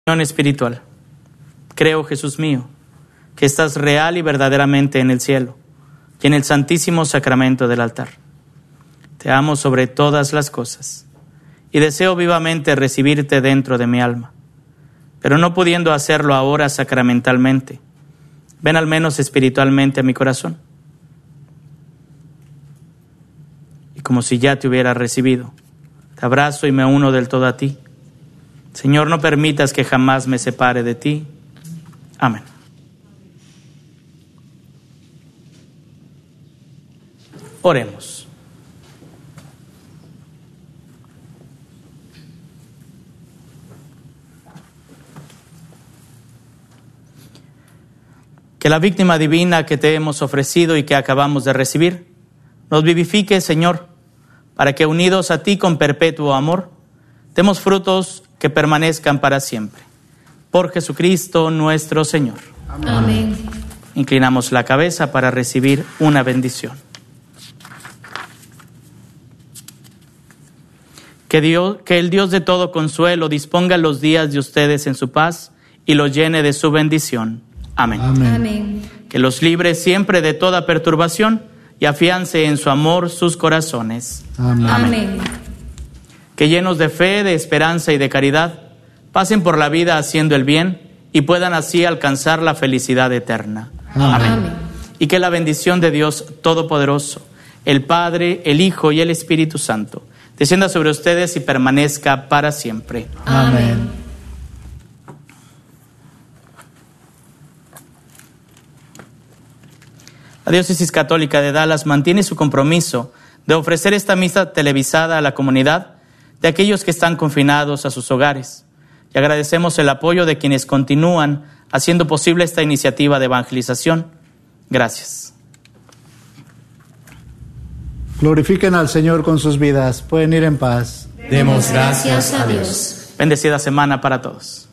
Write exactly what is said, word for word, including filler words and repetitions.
Espiritual. Creo, Jesús mío, que estás real y verdaderamente en el cielo y en el santísimo sacramento del altar. Te amo sobre todas las cosas y deseo vivamente recibirte dentro de mi alma, pero no pudiendo hacerlo ahora sacramentalmente, ven al menos espiritualmente a mi corazón. Y como si ya te hubiera recibido, te abrazo y me uno del todo a ti. Señor, no permitas que jamás me separe de ti. Amén. Oremos. Que la víctima divina que te hemos ofrecido y que acabamos de recibir nos vivifique, Señor, para que unidos a ti con perpetuo amor, demos frutos que permanezcan para siempre. Por Jesucristo nuestro Señor. Amén. Inclinamos la cabeza para recibir una bendición. Que Dios, que el Dios de todo consuelo disponga los días de ustedes en su paz y los llene de su bendición. Amén. Amén. Amén. Que los libre siempre de toda perturbación y afiance en su amor sus corazones. Amén. Amén. Que llenos de fe, de esperanza y de caridad, pasen por la vida haciendo el bien y puedan así alcanzar la felicidad eterna. Amén. Amén. Y que la bendición de Dios Todopoderoso, el Padre, el Hijo y el Espíritu Santo, descienda sobre ustedes y permanezca para siempre. Amén. La Diócesis Católica de Dallas mantiene su compromiso de ofrecer esta misa televisada a la comunidad de aquellos que están confinados a sus hogares. Y agradecemos el apoyo de quienes continúan haciendo posible esta iniciativa de evangelización. Gracias. Glorifiquen al Señor con sus vidas. Pueden ir en paz. Demos gracias a Dios. Bendecida semana para todos.